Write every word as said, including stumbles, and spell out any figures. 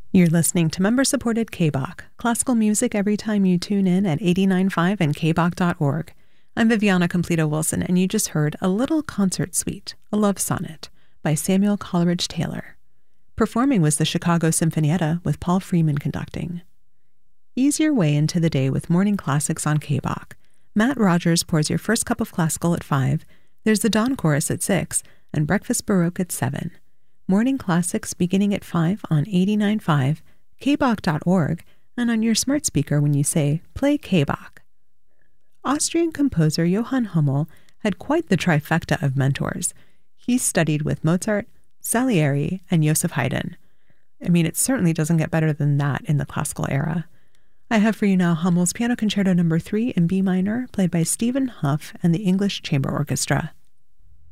You're listening to member-supported K B O C, classical music every time you tune in at eighty-nine point five and K B O C dot org. I'm Viviana Completo-Wilson, and you just heard A Little Concert Suite, a Love Sonnet, by Samuel Coleridge Taylor. Performing was the Chicago Sinfonietta with Paul Freeman conducting. Ease your way into the day with morning classics on K B O C. Matt Rogers pours your first cup of classical at five, there's the Dawn Chorus at six, and Breakfast Baroque at seven. Morning classics beginning at five on eighty-nine point five, K B O C dot org, and on your smart speaker when you say, play K B O C. Austrian composer Johann Hummel had quite the trifecta of mentors. He studied with Mozart, Salieri, and Joseph Haydn. I mean, it certainly doesn't get better than that in the classical era. I have for you now Hummel's Piano Concerto number three in B minor, played by Stephen Huff and the English Chamber Orchestra.